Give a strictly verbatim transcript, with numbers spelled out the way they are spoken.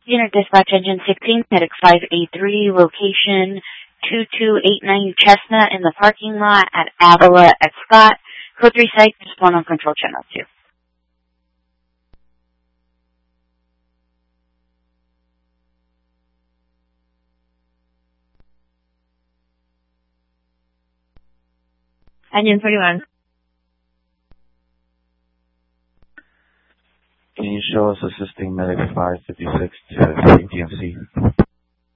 Unit Dispatch Engine sixteen, Medic five eight three, location two two eight nine Chestnut in the parking lot at Avila at Scott. Code three site, respond on control channel two. Engine thirty-one. Can you show us assisting Medic five fifty-six to T M C?